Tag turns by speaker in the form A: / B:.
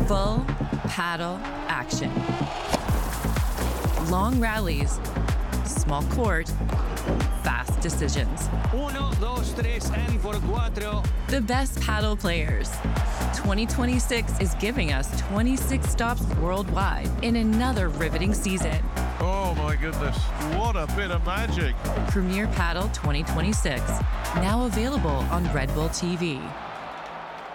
A: Full paddle action. Long rallies, small court, fast decisions.
B: 1, 2, 3, and for 4.
A: The best paddle players. 2026 is giving us 26 stops worldwide in another riveting season.
C: Oh my goodness, what a bit of magic.
A: Premier Paddle 2026, now available on Red Bull TV.